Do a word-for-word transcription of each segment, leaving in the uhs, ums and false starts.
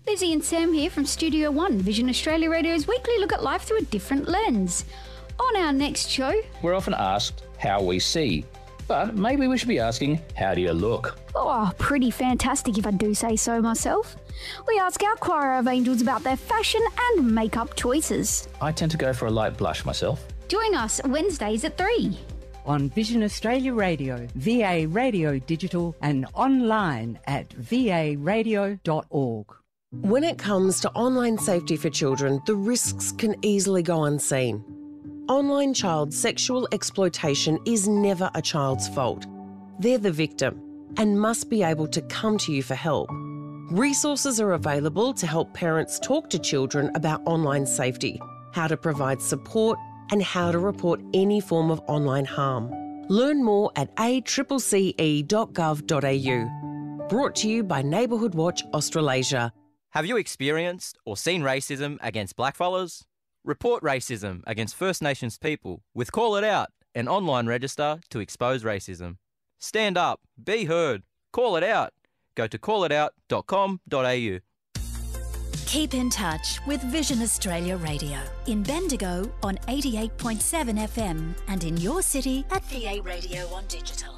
Lizzie and Sam here from Studio One, Vision Australia Radio's weekly look at life through a different lens. On our next show, we're often asked how we see, but maybe we should be asking, how do you look? Oh, pretty fantastic if I do say so myself. We ask our choir of angels about their fashion and makeup choices. I tend to go for a light blush myself. Join us Wednesdays at three. On Vision Australia Radio, V A Radio Digital and online at v a radio dot org. When it comes to online safety for children, the risks can easily go unseen. Online child sexual exploitation is never a child's fault. They're the victim and must be able to come to you for help. Resources are available to help parents talk to children about online safety, how to provide support and how to report any form of online harm. Learn more at a c c c e dot gov dot a u. Brought to you by Neighbourhood Watch Australasia. Have you experienced or seen racism against blackfellas? Report racism against First Nations people with Call It Out, an online register to expose racism. Stand up, be heard, call it out. Go to call it out dot com dot a u. Keep in touch with Vision Australia Radio in Bendigo on eighty-eight point seven F M and in your city at V A Radio on digital.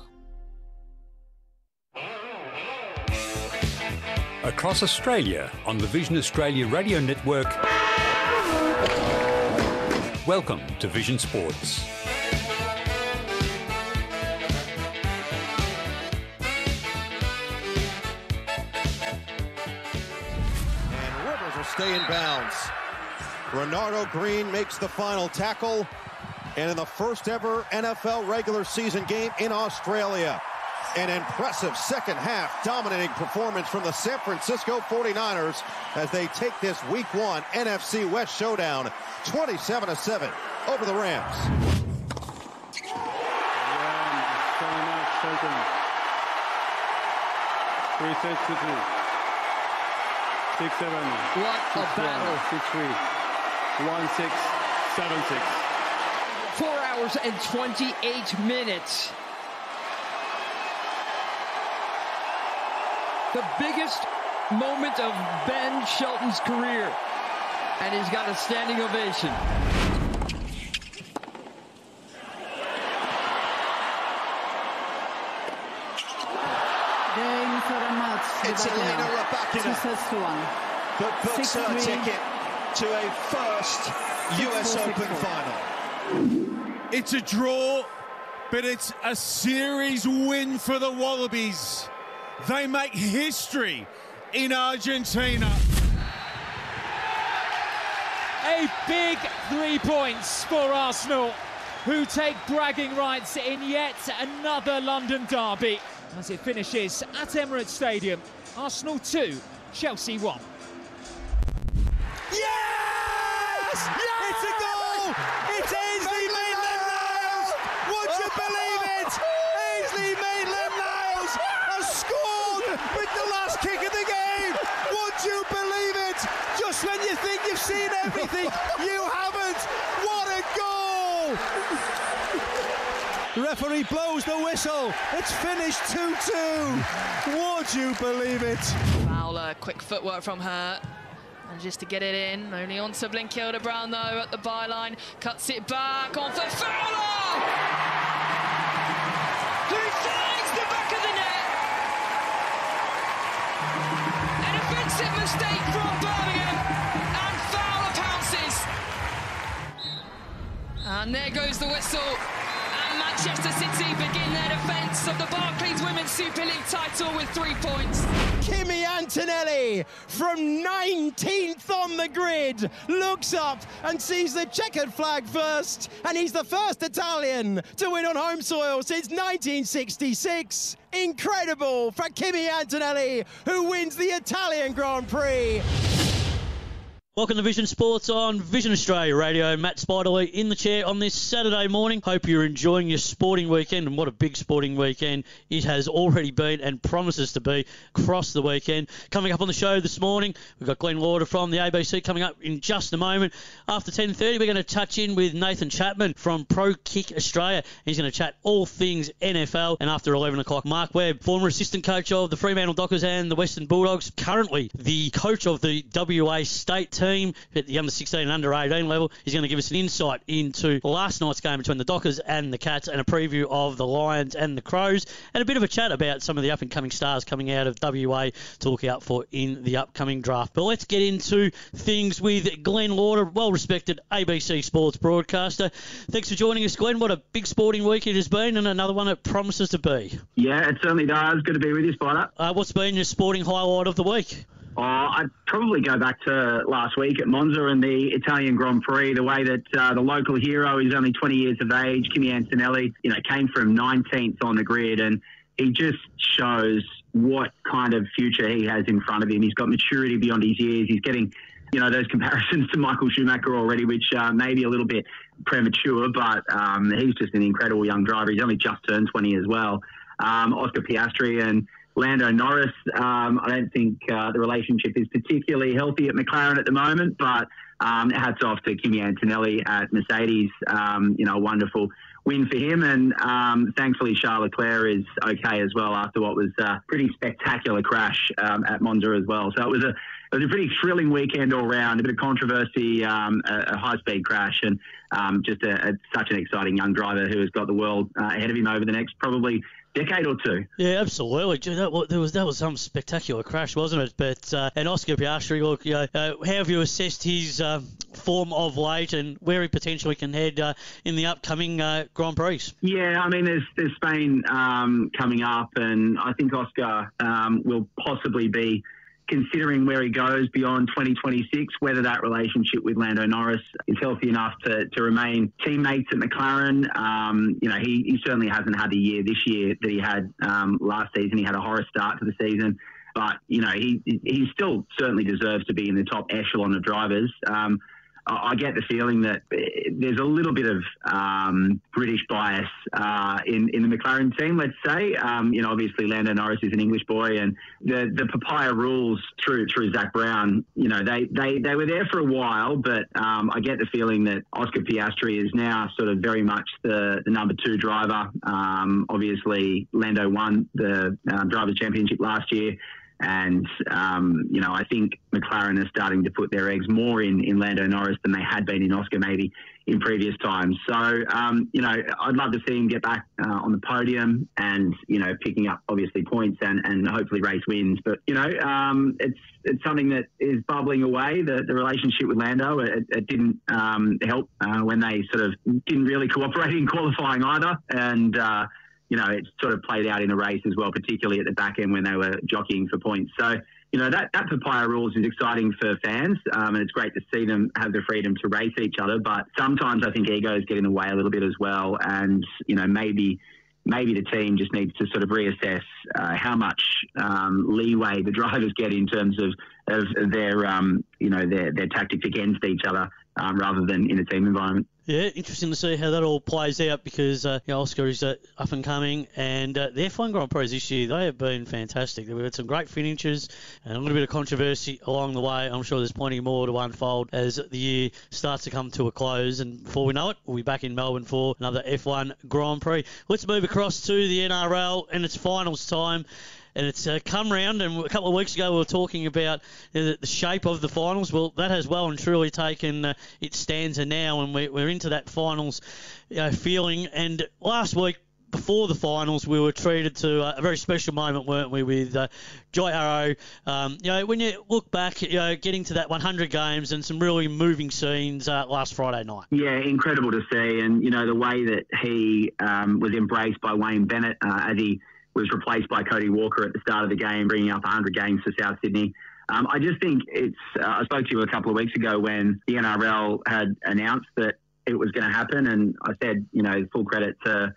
Across Australia on the Vision Australia Radio Network. Welcome to Vision Sports. And Rivers will stay in bounds. Renardo Green makes the final tackle. And in the first ever N F L regular season game in Australia, an impressive second half dominating performance from the San Francisco forty-niners as they take this week one N F C West showdown twenty-seven to seven over the Rams. Six, seven. What a battle. Six, three. One, six, seven, six. Four hours and twenty-eight minutes. The biggest moment of Ben Shelton's career. And he's got a standing ovation. It's Elena Rybakina that books her ticket to a first U S Open final. It's a draw, but it's a series win for the Wallabies. They make history in Argentina. A big three points for Arsenal, who take bragging rights in yet another London derby. As it finishes at Emirates Stadium, Arsenal two, Chelsea one. Yes! Yes! It's a goal! It's Ainsley Maitland-Niles! Would you believe it? Ainsley Maitland-Niles has scored with the last kick of the game! Would you believe it? Just when you think you've seen everything, you haven't! What a goal! The referee blows the whistle. It's finished two two. Would you believe it? Fowler, quick footwork from her. Manages to get it in. Only on to Blinkilda Brown, though, at the byline. Cuts it back on for Fowler! Who finds the back of the net? An offensive mistake from Birmingham. And Fowler pounces. And there goes the whistle. Manchester City begin their defence of the Barclays Women's Super League title with three points. Kimi Antonelli from nineteenth on the grid looks up and sees the checkered flag first, and he's the first Italian to win on home soil since nineteen sixty-six. Incredible for Kimi Antonelli, who wins the Italian Grand Prix. Welcome to Vision Sports on Vision Australia Radio. Matt Spiderley in the chair on this Saturday morning. Hope you're enjoying your sporting weekend, and what a big sporting weekend it has already been and promises to be across the weekend. Coming up on the show this morning, we've got Glenn Lauder from the A B C coming up in just a moment. After ten thirty, we're going to touch in with Nathan Chapman from Pro Kick Australia. He's going to chat all things N F L. And after eleven o'clock, Mark Webb, former assistant coach of the Fremantle Dockers and the Western Bulldogs, currently the coach of the W A state team. Team at the under sixteen and under eighteen level. He's going to give us an insight into last night's game between the Dockers and the Cats, and a preview of the Lions and the Crows, and a bit of a chat about some of the up-and-coming stars coming out of W A to look out for in the upcoming draft. But let's get into things with Glenn Lauder, well-respected A B C Sports broadcaster. Thanks for joining us, Glenn. What a big sporting week it has been, and another one it promises to be. Yeah, it certainly does. Good to be with you, Spider. Uh, what's been your sporting highlight of the week? Oh, I'd probably go back to last week at Monza and the Italian Grand Prix, the way that uh, the local hero, he's only twenty years of age, Kimi Antonelli, you know, came from nineteenth on the grid, and he just shows what kind of future he has in front of him. He's got maturity beyond his years. He's getting, you know, those comparisons to Michael Schumacher already, which uh, may be a little bit premature, but um, he's just an incredible young driver. He's only just turned twenty as well. Um, Oscar Piastri and Lando Norris, um, I don't think uh, the relationship is particularly healthy at McLaren at the moment, but um, hats off to Kimi Antonelli at Mercedes. Um, you know, a wonderful win for him, and um, thankfully Charles Leclerc is okay as well after what was a pretty spectacular crash um, at Monza as well. So it was a it was a pretty thrilling weekend all round, a bit of controversy, um, a, a high-speed crash, and um, just a, a, such an exciting young driver who has got the world uh, ahead of him over the next probably decade or two. Yeah, absolutely. Gee, that, was, that was that was some spectacular crash, wasn't it? But uh, and Oscar Piastri, look, you know, uh, how have you assessed his uh, form of late and where he potentially can head uh, in the upcoming uh, Grand Prix? Yeah, I mean, there's there's Spain um, coming up, and I think Oscar um, will possibly be considering where he goes beyond twenty twenty-six, whether that relationship with Lando Norris is healthy enough to, to remain teammates at McLaren. Um, you know, he, he certainly hasn't had the year this year that he had um, last season. He had a horror start to the season. But, you know, he he still certainly deserves to be in the top echelon of drivers. Um, I get the feeling that there's a little bit of um, British bias uh, in, in the McLaren team, let's say. Um, you know, obviously Lando Norris is an English boy, and the, the papaya rules through through Zach Brown, you know, they, they, they were there for a while, but um, I get the feeling that Oscar Piastri is now sort of very much the, the number two driver. Um, obviously, Lando won the uh, Drivers' Championship last year. And, um, you know, I think McLaren are starting to put their eggs more in, in Lando Norris than they had been in Oscar maybe in previous times. So, um, you know, I'd love to see him get back uh, on the podium and, you know, picking up obviously points and, and hopefully race wins. But, you know, um, it's it's something that is bubbling away, the, the relationship with Lando. It, it didn't um, help uh, when they sort of didn't really cooperate in qualifying either. And, uh you know, it sort of played out in a race as well, particularly at the back end when they were jockeying for points. So, you know, that, that papaya rules is exciting for fans, um, and it's great to see them have the freedom to race each other. But sometimes I think egos get in the way a little bit as well. And, you know, maybe maybe the team just needs to sort of reassess uh, how much um, leeway the drivers get in terms of, of their, um, you know, their, their tactics against each other um, rather than in a team environment. Yeah, interesting to see how that all plays out because uh, you know, Oscar is uh, up and coming, and uh, the F one Grand Prix this year, they have been fantastic. We've had some great finishes and a little bit of controversy along the way. I'm sure there's plenty more to unfold as the year starts to come to a close, and before we know it, we'll be back in Melbourne for another F one Grand Prix. Let's move across to the N R L, and it's finals time. And it's uh, come round, and a couple of weeks ago we were talking about you know, the shape of the finals. Well, that has well and truly taken uh, its stanza now, and we're, we're into that finals you know, feeling. And last week, before the finals, we were treated to uh, a very special moment, weren't we, with uh, Jai Arrow. Um, you know, when you look back, you know, getting to that one hundred games and some really moving scenes uh, last Friday night. Yeah, incredible to see, and you know the way that he um, was embraced by Wayne Bennett uh, as he was replaced by Cody Walker at the start of the game, bringing up one hundred games for South Sydney. Um, I just think it's, uh, I spoke to you a couple of weeks ago when the N R L had announced that it was going to happen, and I said, you know, full credit to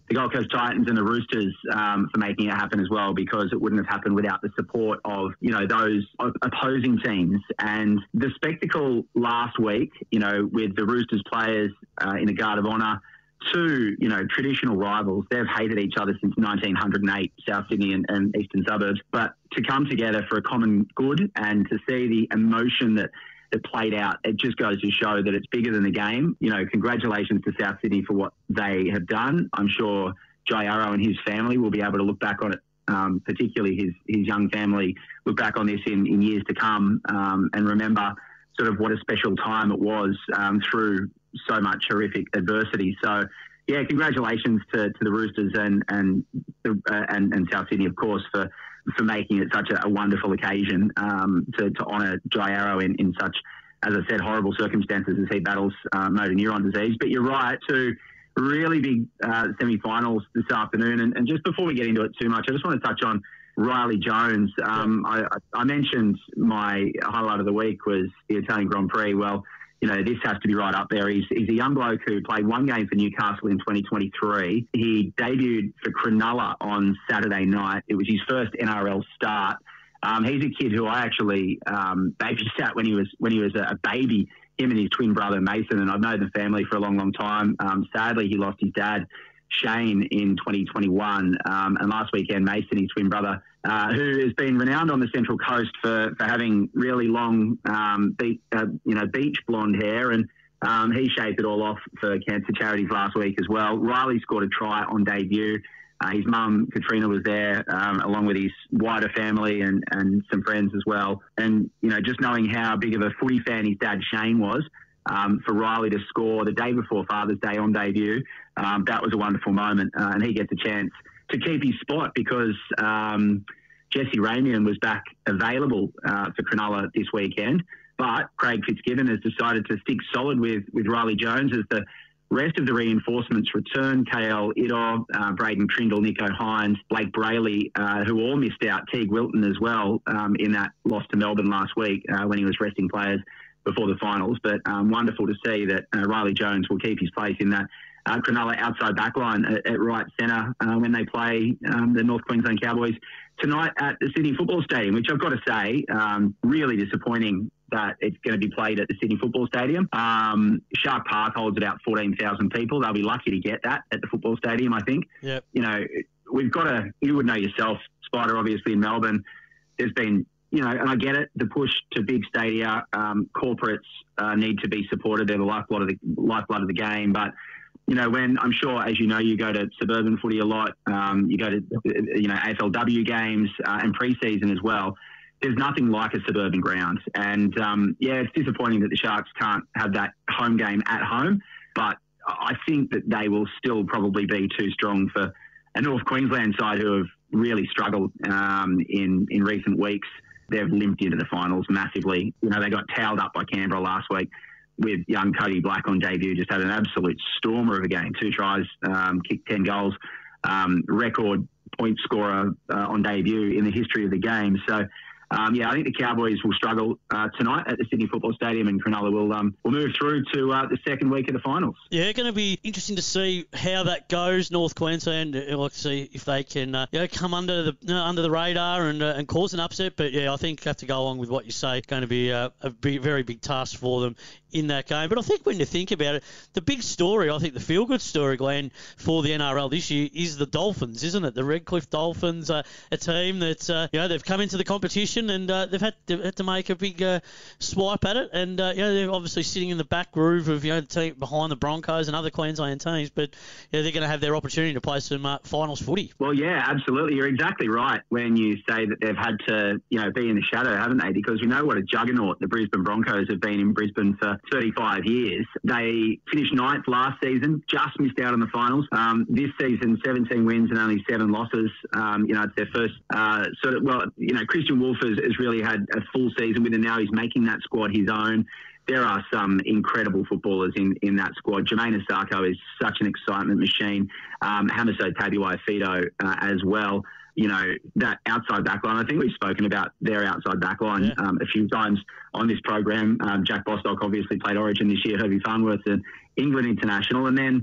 the Gold Coast Titans and the Roosters um, for making it happen as well, because it wouldn't have happened without the support of, you know, those opposing teams. And the spectacle last week, you know, with the Roosters players uh, in the Guard of Honour, two, you know, traditional rivals. They've hated each other since nineteen oh eight, South Sydney and, and eastern suburbs. But to come together for a common good and to see the emotion that that played out, it just goes to show that it's bigger than the game. You know, congratulations to South Sydney for what they have done. I'm sure Jai Arrow and his family will be able to look back on it, um, particularly his his young family, look back on this in, in years to come um, and remember sort of what a special time it was um, through so much horrific adversity. So, yeah, congratulations to, to the Roosters and and, uh, and and South Sydney, of course, for for making it such a, a wonderful occasion um, to, to honour Jai Arrow in, in such, as I said, horrible circumstances as he battles uh, motor neuron disease. But you're right, two really big uh, semi-finals this afternoon. And, and just before we get into it too much, I just want to touch on Riley Jones. Um, I, I mentioned my highlight of the week was the Italian Grand Prix. Well, you know, this has to be right up there. He's, he's a young bloke who played one game for Newcastle in twenty twenty-three. He debuted for Cronulla on Saturday night. It was his first N R L start. Um, he's a kid who I actually um, babysat when he was when he was a baby, him and his twin brother Mason, and I've known the family for a long, long time. Um, sadly, he lost his dad, Shane, in twenty twenty-one, um, and last weekend Mason, his twin brother, uh, who has been renowned on the Central Coast for, for having really long, um, be, uh, you know, beach blonde hair, and um, he shaved it all off for cancer charities last week as well. Riley scored a try on debut. Uh, his mum, Katrina, was there, um, along with his wider family and, and some friends as well. And, you know, just knowing how big of a footy fan his dad, Shane, was, um, for Riley to score the day before Father's Day on debut, um, that was a wonderful moment. Uh, and he gets a chance to keep his spot because um, Jesse Ramian was back available uh, for Cronulla this weekend. But Craig Fitzgibbon has decided to stick solid with, with Riley Jones as the rest of the reinforcements return. K L Idor, uh, Braden Trindle, Nico Hines, Blake Brayley, uh, who all missed out. Teague Wilton as well um, in that loss to Melbourne last week uh, when he was resting players before the finals. But um, wonderful to see that uh, Riley Jones will keep his place in that uh, Cronulla outside backline at, at right centre uh, when they play um, the North Queensland Cowboys tonight at the Sydney Football Stadium, which I've got to say, um, really disappointing that it's going to be played at the Sydney Football Stadium. Um, Shark Park holds about fourteen thousand people. They'll be lucky to get that at the football stadium, I think. Yep. You know, we've got to, you would know yourself, Spider, obviously in Melbourne, there's been, you know, and I get it, the push to big stadia, um, corporates uh, need to be supported. They're the lifeblood of the, lifeblood of the game. But, you know, when I'm sure, as you know, you go to suburban footy a lot, um, you go to, you know, A F L W games uh, and pre-season as well. There's nothing like a suburban ground. And, um, yeah, it's disappointing that the Sharks can't have that home game at home, but I think that they will still probably be too strong for a North Queensland side who have really struggled um, in, in recent weeks. They've limped into the finals massively. You know, they got towed up by Canberra last week with young Cody Black on debut, just had an absolute stormer of a game. Two tries, um, kicked ten goals, um, record point scorer uh, on debut in the history of the game. So, Um, yeah, I think the Cowboys will struggle uh, tonight at the Sydney Football Stadium, and Cronulla will um, will move through to uh, the second week of the finals. Yeah, going to be interesting to see how that goes. North Queensland, I'd like to see if they can uh, you know, come under the uh, under the radar and uh, and cause an upset. But yeah, I think have to go along with what you say. Going to be uh, a big, very big task for them in that game. But I think when you think about it, the big story, I think the feel-good story, Glenn, for the N R L this year is the Dolphins, isn't it? The Redcliffe Dolphins, uh, a team that uh, you know they've come into the competition and uh, they've had to, had to make a big uh, swipe at it. And uh, you know they're obviously sitting in the back groove of you know the team behind the Broncos and other Queensland teams. But you know, they're going to have their opportunity to play some uh, finals footy. Well, yeah, absolutely. You're exactly right when you say that they've had to you know be in the shadow, haven't they? Because we know what a juggernaut the Brisbane Broncos have been in Brisbane for thirty-five years. They finished ninth last season, just missed out on the finals. Um, this season, seventeen wins and only seven losses. Um, you know, it's their first uh, sort of, well, you know, Christian Wolf has, has really had a full season with them now. He's making that squad his own. There are some incredible footballers in, in that squad. Jermaine Asako is such an excitement machine. Um, Hamiso Tabuai-Fido uh, as well. You know, that outside backline, I think we've spoken about their outside backline yeah. um, a few times on this program. Um, Jack Bostock obviously played Origin this year, Herbie Farnworth, an England international. And then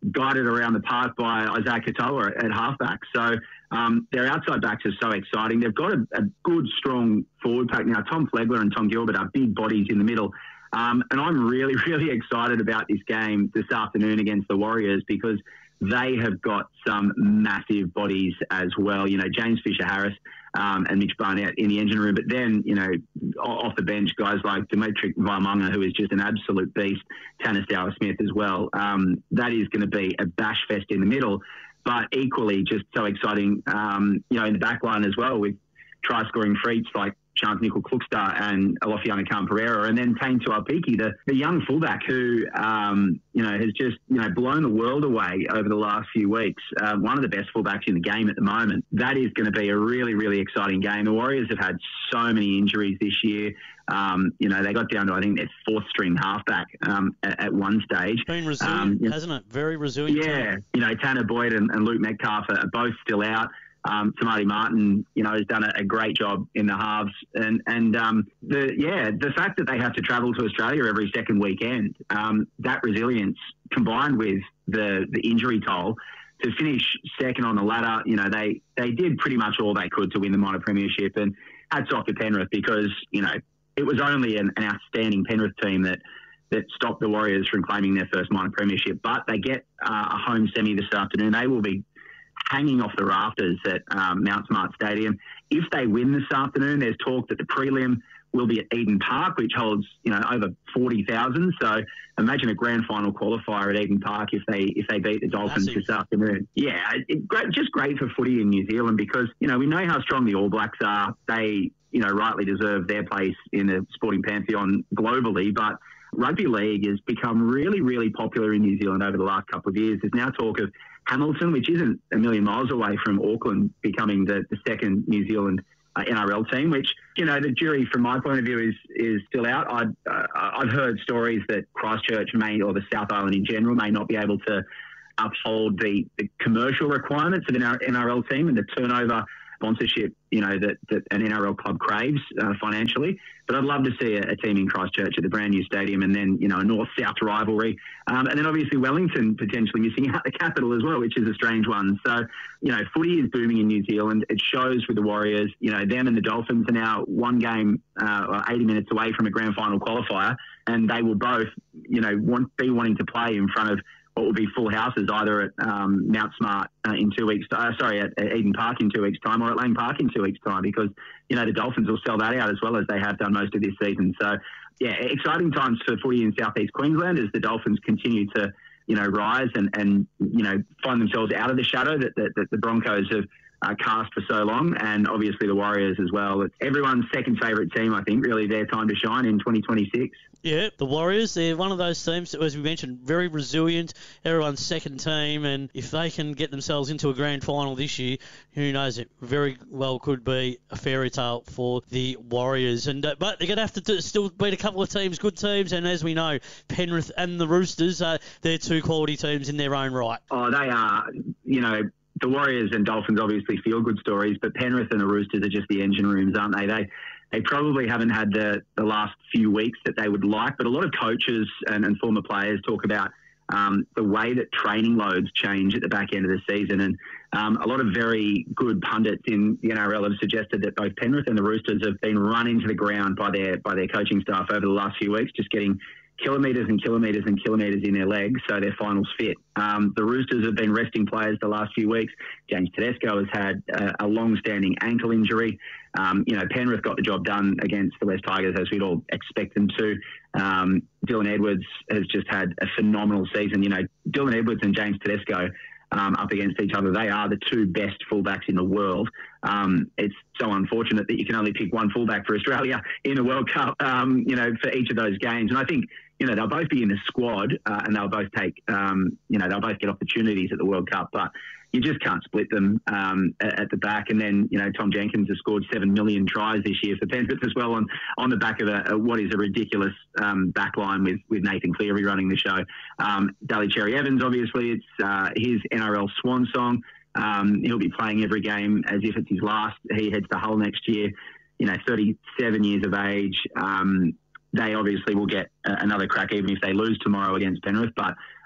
guided around the park by Isaac Katoa at, at halfback. So um, their outside backs are so exciting. They've got a, a good, strong forward pack now. Tom Flegler and Tom Gilbert are big bodies in the middle. Um, and I'm really, really excited about this game this afternoon against the Warriors because they have got some massive bodies as well. You know, James Fisher-Harris um, and Mitch Barnett in the engine room. But then, you know, off the bench, guys like Dimitri Vaimunga, who is just an absolute beast, Tanner Sauer-Smith as well. Um, that is going to be a bash fest in the middle, but equally just so exciting, um, you know, in the back line as well with try-scoring freaks like Chance Nickel-Klukstar and Alofiana Khan-Pereira, and then Tane Tuapiki, the, the young fullback who, um, you know, has just, you know, blown the world away over the last few weeks. Uh, one of the best fullbacks in the game at the moment. That is going to be a really, really exciting game. The Warriors have had so many injuries this year. Um, you know, they got down to, I think, their fourth string halfback um, at, at one stage. Been resilient, um, hasn't it? Very resilient. Yeah. Team. You know, Tanner Boyd and, and Luke Metcalf are both still out. Um, Tamati Martin, you know, has done a, a great job in the halves, and and um, the yeah, the fact that they have to travel to Australia every second weekend, um, that resilience combined with the the injury toll to finish second on the ladder, you know, they they did pretty much all they could to win the minor premiership, and hats off to Penrith because you know it was only an, an outstanding Penrith team that. that stopped the Warriors from claiming their first minor premiership, but they get uh, a home semi this afternoon. They will be hanging off the rafters at um, Mount Smart Stadium. If they win this afternoon, there's talk that the prelim will be at Eden Park, which holds, you know, over forty thousand. So imagine a grand final qualifier at Eden Park if they if they beat the Dolphins Massive. this afternoon. Yeah, it, great, just great for footy in New Zealand because, you know, we know how strong the All Blacks are. They, you know, rightly deserve their place in the sporting pantheon globally, but rugby league has become really, really popular in New Zealand over the last couple of years. There's now talk of Hamilton, which isn't a million miles away from Auckland, becoming the, the second New Zealand uh, N R L team, which, you know, the jury, from my point of view, is is still out. I've, uh, I've heard stories that Christchurch may, or the South Island in general, may not be able to uphold the, the commercial requirements of an N R L team and the turnover sponsorship, you know, that, that an N R L club craves uh, financially. But I'd love to see a, a team in Christchurch at the brand new stadium, and then, you know, a north-south rivalry. Um, and then obviously Wellington potentially missing out the capital as well, which is a strange one. So, you know, footy is booming in New Zealand. It shows with the Warriors. You know, them and the Dolphins are now one game uh, or eighty minutes away from a grand final qualifier, and they will both, you know, want, be wanting to play in front of what will be full houses either at um, Mount Smart uh, in two weeks, uh, sorry, at, at Eden Park in two weeks' time, or at Lane Park in two weeks' time, because, you know, the Dolphins will sell that out as well as they have done most of this season. So, yeah, exciting times for footy in southeast Queensland as the Dolphins continue to, you know, rise and, and you know, find themselves out of the shadow that, that, that the Broncos have uh, cast for so long, and obviously the Warriors as well. It's everyone's second favourite team, I think, really their time to shine in twenty twenty-six. Yeah, the Warriors, they're one of those teams, as we mentioned, very resilient, everyone's second team, and if they can get themselves into a grand final this year, who knows, it very well could be a fairy tale for the Warriors. And uh, But they're going to have to do, still beat a couple of teams, good teams, and as we know, Penrith and the Roosters, uh, they're two quality teams in their own right. Oh, they are, you know, the Warriors and Dolphins obviously feel good stories, but Penrith and the Roosters are just the engine rooms, aren't they? They They probably haven't had the, the last few weeks that they would like, but a lot of coaches and, and former players talk about um, the way that training loads change at the back end of the season. And um, a lot of very good pundits in the N R L have suggested that both Penrith and the Roosters have been run into the ground by their by their coaching staff over the last few weeks, just getting kilometres and kilometres and kilometres in their legs so their finals fit. Um, the Roosters have been resting players the last few weeks. James Tedesco has had a, a long-standing ankle injury. Um, you know, Penrith got the job done against the West Tigers, as we'd all expect them to. Um, Dylan Edwards has just had a phenomenal season. You know, Dylan Edwards and James Tedesco um, up against each other, they are the two best fullbacks in the world. Um, it's so unfortunate that you can only pick one fullback for Australia in the World Cup, um, you know, for each of those games. And I think, you know, they'll both be in the squad uh, and they'll both take, um, you know, they'll both get opportunities at the World Cup. But you just can't split them um, at, at the back. And then, you know, Tom Jenkins has scored seven million tries this year for Penrith as well on, on the back of a, a, what is a ridiculous um, backline with, with Nathan Cleary running the show. Um, Daly Cherry Evans, obviously, it's uh, his N R L swan song. Um, he'll be playing every game as if it's his last. He heads to Hull next year, you know, thirty-seven years of age. Um, they obviously will get uh, another crack even if they lose tomorrow against Penrith. But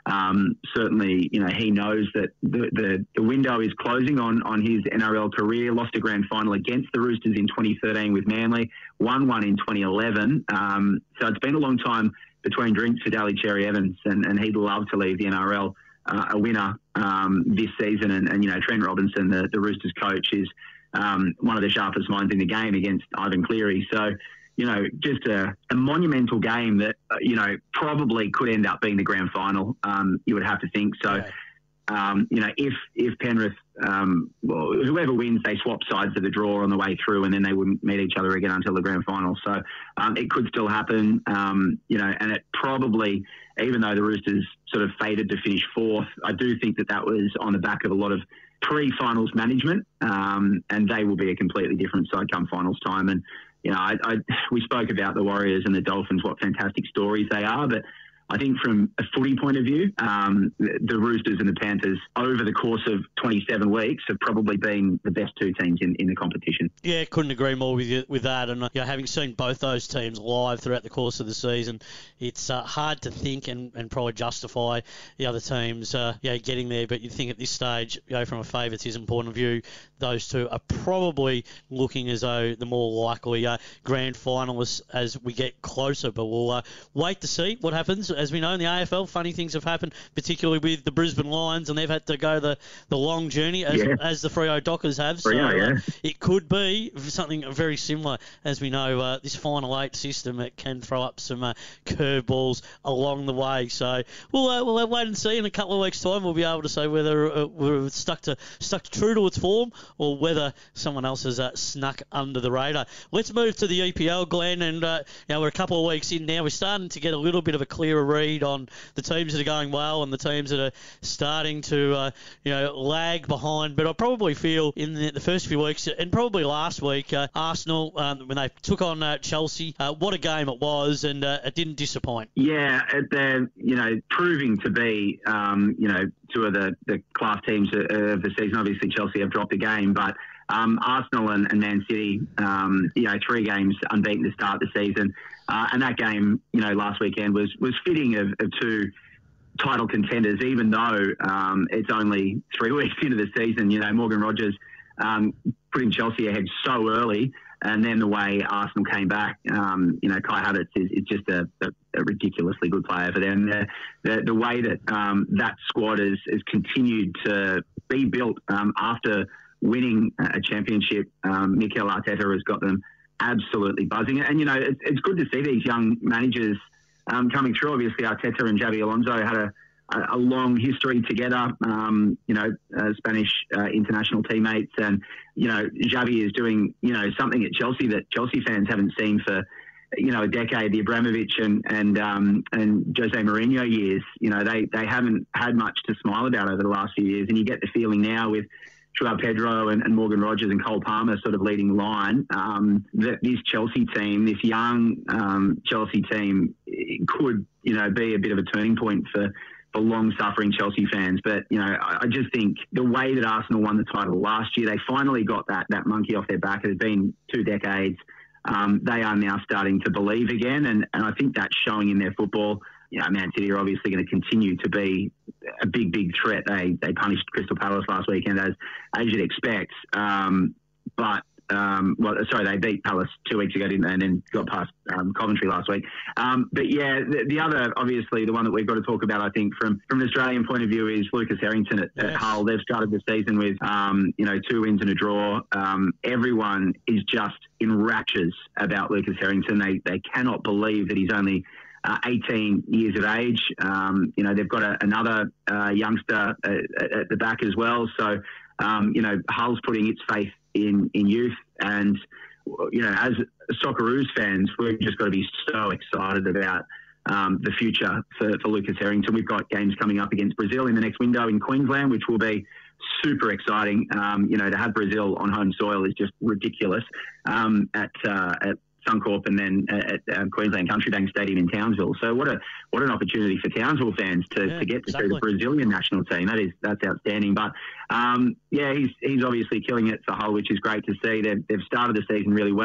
Um, certainly, you know, he knows that the, the, the window is closing on, on his N R L career. Lost a grand final against the Roosters in twenty thirteen with Manly, won one in twenty eleven. Um, so it's been a long time between drinks for Daly Cherry Evans, and, and he'd love to leave the N R L uh, a winner um, this season. And, and, you know, Trent Robinson, the, the Roosters coach, is um, one of the sharpest minds in the game against Ivan Cleary. So, you know, just a, a monumental game that, uh, you know, probably could end up being the grand final, um, you would have to think. So, yeah. um, you know, if if Penrith, um, well, whoever wins, they swap sides of the draw on the way through, and then they wouldn't meet each other again until the grand final. So um, it could still happen, um, you know, and it probably, even though the Roosters sort of faded to finish fourth, I do think that that was on the back of a lot of pre-finals management, um, and they will be a completely different side come finals time. And you know, I, I, we spoke about the Warriors and the Dolphins, what fantastic stories they are, but I think from a footy point of view, um, the, the Roosters and the Panthers over the course of twenty-seven weeks have probably been the best two teams in, in the competition. Yeah, couldn't agree more with you with that. And you know, having seen both those teams live throughout the course of the season, it's uh, hard to think and, and probably justify the other teams uh, you know, getting there. But you think at this stage, you know, from a favouritism point of view, those two are probably looking as though the more likely uh, grand finalists as we get closer. But we'll uh, wait to see what happens. As we know in the A F L, funny things have happened, particularly with the Brisbane Lions, and they've had to go the, the long journey as yeah. as the Freo Dockers have. So Freo, yeah. uh, it could be something very similar. As we know, uh, this final eight system, it can throw up some uh, curveballs along the way. So we'll uh, we'll wait and see. In a couple of weeks' time, we'll be able to say whether uh, we're stuck to stuck true to its form or whether someone else has uh, snuck under the radar. Let's move to the E P L, Glenn, and uh, you know, we're a couple of weeks in now. We're starting to get a little bit of a clearer read on the teams that are going well and the teams that are starting to uh, you know lag behind. But I probably feel in the, the first few weeks and probably last week, uh, Arsenal um, when they took on uh, Chelsea, uh, what a game it was, and uh, it didn't disappoint. Yeah, they're you know proving to be um, you know two of the, the class teams of the season. Obviously, Chelsea have dropped a game, but um, Arsenal and, and Man City, um, you know, three games unbeaten to start the season. Uh, and that game, you know, last weekend was was fitting of, of two title contenders, even though um, it's only three weeks into the season. You know, Morgan Rogers um, putting Chelsea ahead so early, and then the way Arsenal came back, um, you know, Kai Havertz is, is just a, a, a ridiculously good player for them. The, the, the way that um, that squad has, has continued to be built um, after winning a championship, um, Mikel Arteta has got them absolutely buzzing. And, you know, it's, it's good to see these young managers um, coming through. Obviously, Arteta and Xabi Alonso had a, a long history together, um, you know, uh, Spanish uh, international teammates. And, you know, Xabi is doing, you know, something at Chelsea that Chelsea fans haven't seen for, you know, a decade. The Abramovich and and um, and Jose Mourinho years, you know, they, they haven't had much to smile about over the last few years. And you get the feeling now with Joao Pedro and, and Morgan Rogers and Cole Palmer sort of leading the line, um, that this Chelsea team, this young um, Chelsea team, could, you know, be a bit of a turning point for, for long-suffering Chelsea fans. But, you know, I, I just think the way that Arsenal won the title last year, they finally got that, that monkey off their back. It has been two decades. Um, they are now starting to believe again, and, and I think that's showing in their football. You know, Man City are obviously going to continue to be a big, big threat. They they punished Crystal Palace last weekend, as as you'd expect. Um, but um, well, sorry, they beat Palace two weeks ago, didn't they? And then got past um, Coventry last week. Um, but yeah, the, the other, obviously, the one that we've got to talk about, I think, from from an Australian point of view, is Lucas Harrington at, yes. at Hull. They've started the season with um, you know two wins and a draw. Um, everyone is just in raptures about Lucas Harrington. They they cannot believe that he's only Uh, eighteen years of age. Um, you know, they've got a, another uh, youngster at, at the back as well. So, um, you know, Hull's putting its faith in, in youth. And, you know, as Socceroos fans, we've just got to be so excited about um, the future for, for Lucas Harrington. We've got games coming up against Brazil in the next window in Queensland, which will be super exciting. Um, you know, to have Brazil on home soil is just ridiculous um, at, uh, at Suncorp, and then at uh, Queensland Country Bank Stadium in Townsville. So what a what an opportunity for Townsville fans to, yeah, to get to exactly. see the Brazilian national team. That is that's outstanding. But um, yeah, he's he's obviously killing it for Hull, which is great to see. They've they've started the season really well.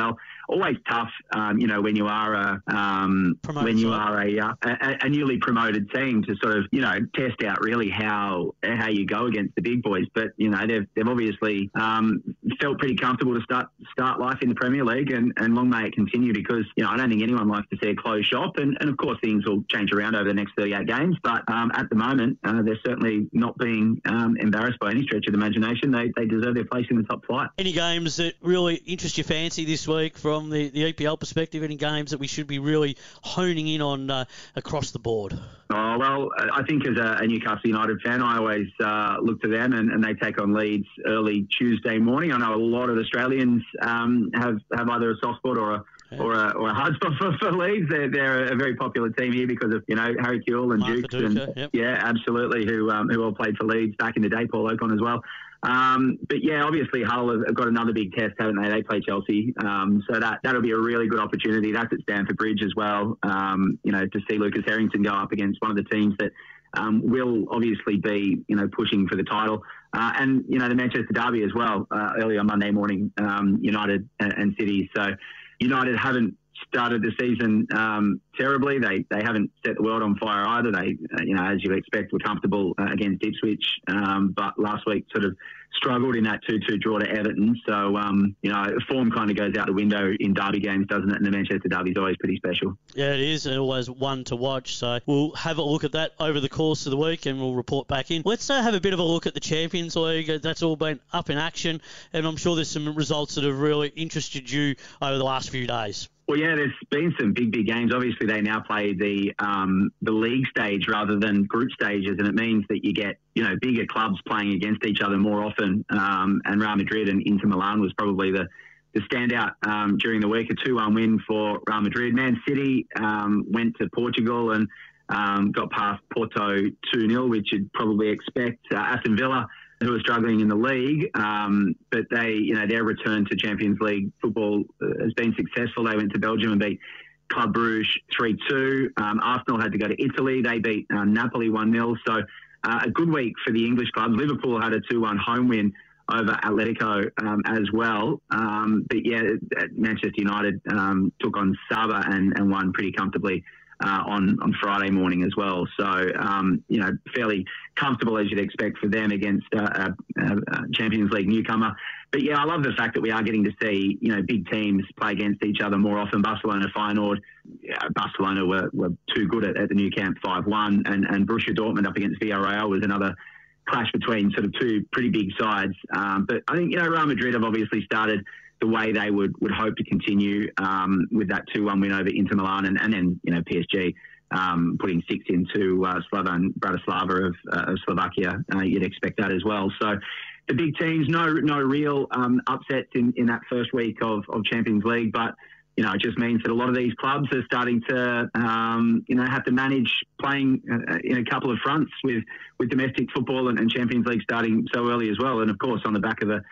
always tough, um, you know, when you are a um, when you are a, uh, a a newly promoted team to sort of, you know, test out really how how you go against the big boys. But you know, they've they've obviously um, felt pretty comfortable to start start life in the Premier League, and, and long may it continue, because you know I don't think anyone likes to see a closed shop, and, and of course things will change around over the next thirty-eight games. But um, at the moment, uh, they're certainly not being um, embarrassed by any stretch of the imagination. They they deserve their place in the top flight. Any games that really interest your fancy this week from the, the E P L perspective? Any games that we should be really honing in on uh, across the board? Oh, well, I think as a, a Newcastle United fan, I always uh, look to them, and, and they take on Leeds early Tuesday morning. I know a lot of Australians um, have, have either a soft spot or a or a, or a hard spot for, for Leeds. They're, they're a very popular team here because of, you know, Harry Kewell and Mark Dukes. Viduka, and yep. Yeah, absolutely, who um, who all played for Leeds back in the day, Paul Ocon as well. Um, but yeah, obviously Hull have got another big test, haven't they? They play Chelsea. Um, so that, that'll be a really good opportunity. That's at Stamford Bridge as well. Um, you know, to see Lucas Harrington go up against one of the teams that um, will obviously be, you know, pushing for the title. Uh, and, you know, the Manchester Derby as well, uh, early on Monday morning, um, United and, and City. So United haven't started the season um, terribly. They they haven't set the world on fire either. They, uh, you know, as you expect, were comfortable uh, against Ipswich, um, but last week sort of struggled in that two two draw to Everton. So, um, you know, form kind of goes out the window in derby games, doesn't it? And the Manchester Derby is always pretty special. Yeah, it is, and always one to watch. So we'll have a look at that over the course of the week, and we'll report back in. Let's uh, have a bit of a look at the Champions League. That's all been up in action, and I'm sure there's some results that have really interested you over the last few days. Well, yeah, there's been some big, big games. Obviously, they now play the um, the league stage rather than group stages, and it means that you get, you know, bigger clubs playing against each other more often. Um, and Real Madrid and Inter Milan was probably the, the standout um, during the week, a two one win for Real Madrid. Man City um, went to Portugal and um, got past Porto two nil, which you'd probably expect. Uh, Aston Villa, who are struggling in the league, um, but they, you know, their return to Champions League football has been successful. They went to Belgium and beat Club Brugge three two. Um, Arsenal had to go to Italy. They beat uh, Napoli one nil. So uh, a good week for the English clubs. Liverpool had a two one home win over Atletico um, as well. Um, but yeah, Manchester United um, took on Saba and, and won pretty comfortably Uh, on, on Friday morning as well. So, um, you know, fairly comfortable as you'd expect for them against uh, a, a, a Champions League newcomer. But yeah, I love the fact that we are getting to see, you know, big teams play against each other more often. Barcelona, Feyenoord, yeah, Barcelona were, were too good at, at the Nou Camp five one, and, and Borussia Dortmund up against Villarreal was another clash between sort of two pretty big sides. Um, but I think, you know, Real Madrid have obviously started the way they would, would hope to continue um, with that two one win over Inter Milan, and, and then, you know, P S G um, putting six into uh, Slovan Bratislava of, uh, of Slovakia. Uh, you'd expect that as well. So the big teams, no no real um, upsets in, in that first week of, of Champions League, but, you know, it just means that a lot of these clubs are starting to, um, you know, have to manage playing uh, in a couple of fronts with, with domestic football and, and Champions League starting so early as well. And, of course, on the back of a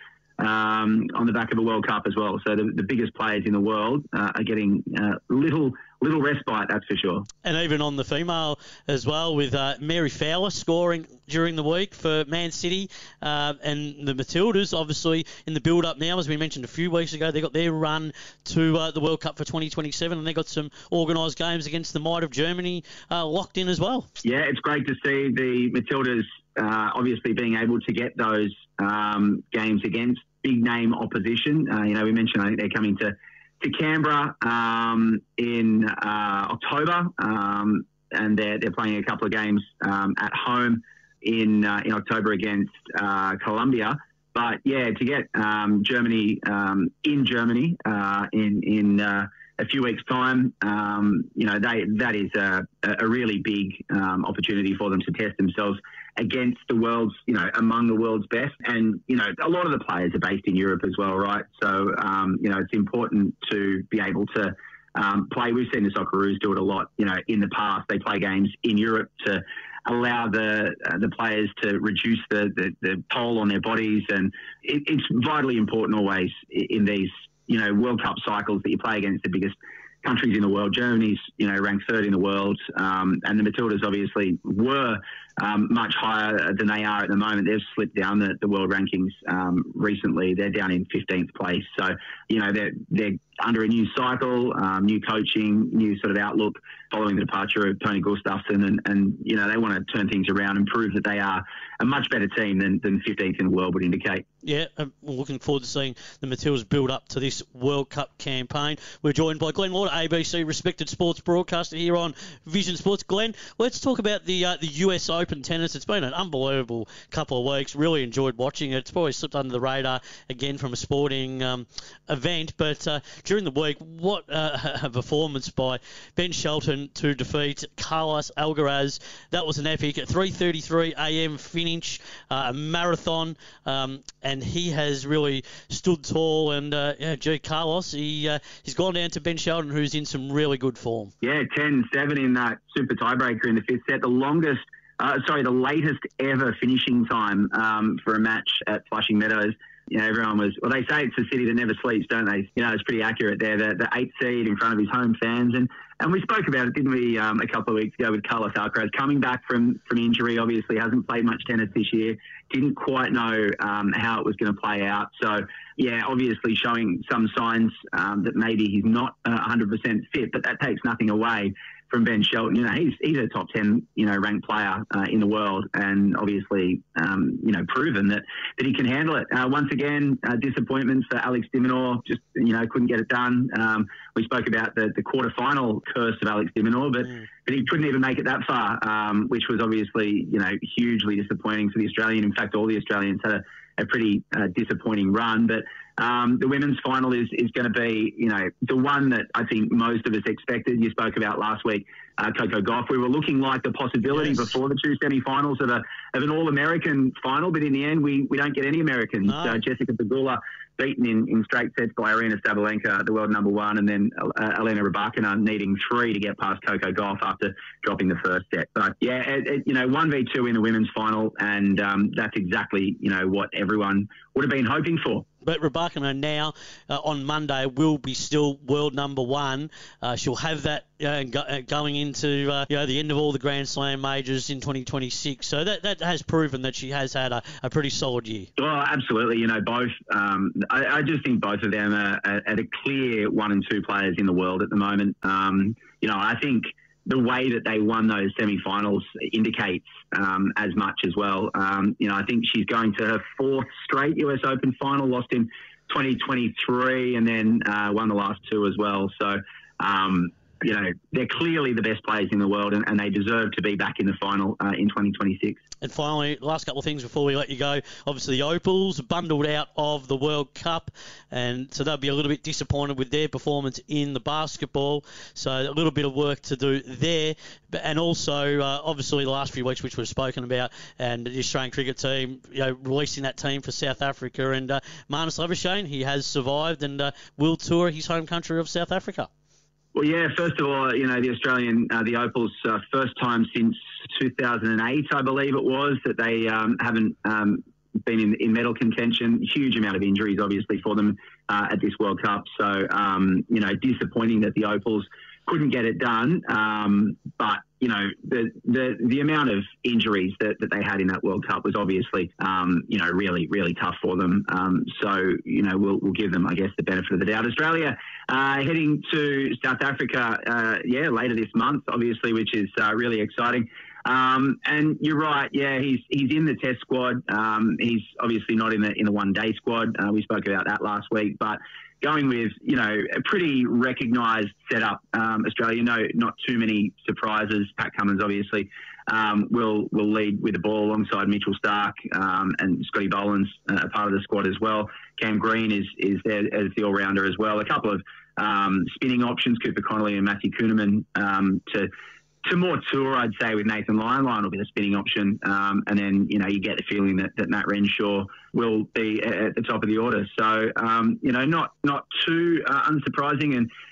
Um, on the back of a World Cup as well. So the, the biggest players in the world uh, are getting uh, little little respite, that's for sure. And even on the female as well, with uh, Mary Fowler scoring during the week for Man City, uh, and the Matildas, obviously, in the build-up now, as we mentioned a few weeks ago, they got their run to uh, the World Cup for twenty twenty-seven, and they got some organised games against the might of Germany uh, locked in as well. Yeah, it's great to see the Matildas uh, obviously being able to get those um, games against big name opposition. Uh, you know, we mentioned I think they're coming to, to Canberra um, in uh, October, um, and they're they're playing a couple of games um, at home in uh, in October against uh, Colombia. But yeah, to get um, Germany um, in Germany uh, in in uh, a few weeks' time, um, you know, they that is a, a really big um, opportunity for them to test themselves against the world's, you know, among the world's best. And, you know, a lot of the players are based in Europe as well, right? So, um, you know, it's important to be able to um, play. We've seen the Socceroos do it a lot, you know, in the past. They play games in Europe to allow the uh, the players to reduce the, the, the toll on their bodies. And it, it's vitally important always in these, you know, World Cup cycles that you play against the biggest countries in the world. Germany's, you know, ranked third in the world, um, and the Matildas obviously were um, much higher than they are at the moment. They've slipped down the, the world rankings um, recently. They're down in fifteenth place. So, you know, they're, they're under a new cycle, um, new coaching, new sort of outlook following the departure of Tony Gustafsson. And, and, you know, they want to turn things around and prove that they are a much better team than, than fifteenth in the world would indicate. Yeah, I'm looking forward to seeing the Matildas build up to this World Cup campaign. We're joined by Glenn Lauder, A B C respected sports broadcaster here on Vision Sports. Glenn, let's talk about the uh, the U S Open tennis. It's been an unbelievable couple of weeks. Really enjoyed watching it. It's probably slipped under the radar again from a sporting um, event, but uh, during the week, what uh, a performance by Ben Shelton to defeat Carlos Alcaraz. That was an epic. At three thirty-three a.m. finish, uh, a marathon, um, and he has really stood tall. And uh, yeah, gee, Carlos, he uh, he's gone down to Ben Shelton, who's in some really good form. Yeah, ten seven in that super tiebreaker in the fifth set, the longest. Uh, sorry, the latest ever finishing time um, for a match at Flushing Meadows. You know, everyone was, well, they say it's a city that never sleeps, don't they? You know, it's pretty accurate there. The, the eighth seed in front of his home fans. And, and we spoke about it, didn't we, um, a couple of weeks ago with Carlos Alcaraz coming back from, from injury, obviously hasn't played much tennis this year, didn't quite know um, how it was going to play out. So, yeah, obviously showing some signs um, that maybe he's not uh, one hundred percent fit, but that takes nothing away from Ben Shelton. You know, he's he's a top ten, you know, ranked player uh, in the world, and obviously, um, you know, proven that, that he can handle it. Uh, once again, uh, disappointments for Alex de Minaur, just, you know, couldn't get it done. Um, we spoke about the, the quarterfinal curse of Alex de Minaur, but, mm. but he couldn't even make it that far, um, which was obviously, you know, hugely disappointing for the Australian. In fact, all the Australians had a, a pretty uh, disappointing run, but Um, the women's final is, is going to be, you know, the one that I think most of us expected. You spoke about last week, uh, Coco Gauff. We were looking like the possibility yes. before the two semi-finals of, a, of an All-American final, but in the end, we, we don't get any Americans. No. Uh, Jessica Pegula beaten in, in straight sets by Arina Sabalenka, the world number one, and then uh, Elena Rybakina needing three to get past Coco Gauff after dropping the first set. But, yeah, it, it, you know, one v two in the women's final, and um, that's exactly, you know, what everyone would have been hoping for. But Rybakina now, uh, on Monday, will be still world number one. Uh, she'll have that uh, go, uh, going into uh, you know, the end of all the Grand Slam majors in twenty twenty-six. So that, that has proven that she has had a, a pretty solid year. Well, absolutely. You know, both. Um, I, I just think both of them are, are, are the clear one and two players in the world at the moment. Um, you know, I think the way that they won those semi-finals indicates um, as much as well. Um, you know, I think she's going to her fourth straight U S Open final, lost in twenty twenty-three, and then uh, won the last two as well. So, um, you know, they're clearly the best players in the world, and, and they deserve to be back in the final uh, in twenty twenty-six. And finally, last couple of things before we let you go. Obviously, the Opals bundled out of the World Cup, and so they'll be a little bit disappointed with their performance in the basketball. So a little bit of work to do there. And also, uh, obviously, the last few weeks, which we've spoken about, and the Australian cricket team, you know, releasing that team for South Africa. And uh, Marnus Labuschagne, he has survived and uh, will tour his home country of South Africa. Well, yeah, first of all, you know, the Australian, uh, the Opals, uh, first time since two thousand eight, I believe it was, that they um, haven't um, been in, in medal contention. Huge amount of injuries, obviously, for them uh, at this World Cup. So, um, you know, disappointing that the Opals couldn't get it done. Um, but, you know, the, the the amount of injuries that, that they had in that World Cup was obviously, um, you know, really, really tough for them. Um, so, you know, we'll, we'll give them, I guess, the benefit of the doubt. Australia uh, heading to South Africa, uh, yeah, later this month, obviously, which is uh, really exciting. Um, and you're right, yeah, he's he's in the test squad. Um, he's obviously not in the in the one day squad. Uh, we spoke about that last week, but going with, you know, a pretty recognised setup. Um, Australia, no, not too many surprises. Pat Cummins, obviously, um, will will lead with the ball alongside Mitchell Starc, um, and Scotty Boland's uh, a part of the squad as well. Cam Green is is there as the all-rounder as well. A couple of um, spinning options, Cooper Connolly and Matthew Kuhneman, um, to to more tour, I'd say, with Nathan Lyon. Lyon will be the spinning option. Um, and then, you know, you get the feeling that, that Matt Renshaw will be at the top of the order. So, um, you know, not not too uh, unsurprising. And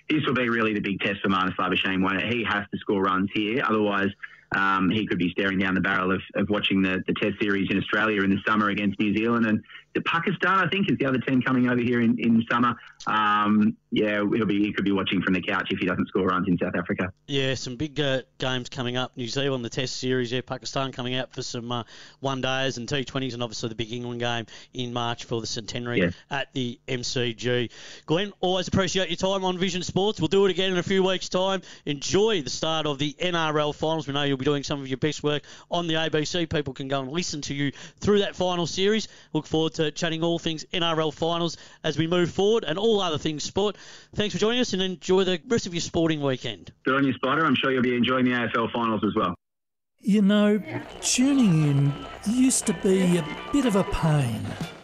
this will be really the big test for Marnus Labuschagne, won't it? He has to score runs here. Otherwise, um, he could be staring down the barrel of, of watching the, the Test series in Australia in the summer against New Zealand. And Pakistan, I think, is the other team coming over here in, in summer. Um, yeah, he'll be, he could be watching from the couch if he doesn't score runs in South Africa. Yeah, some big uh, games coming up. New Zealand, the Test series, yeah, Pakistan coming out for some uh, one-days and T twenties, and obviously the big England game in March for the centenary yeah. at the M C G. Glenn, always appreciate your time on Vision Sports. We'll do it again in a few weeks' time. Enjoy the start of the N R L finals. We know you'll be doing some of your best work on the A B C. People can go and listen to you through that final series. Look forward to chatting all things N R L finals as we move forward and all other things sport. Thanks for joining us and enjoy the rest of your sporting weekend. Good on you, Spider. I'm sure you'll be enjoying the A F L finals as well. You know, tuning in used to be a bit of a pain.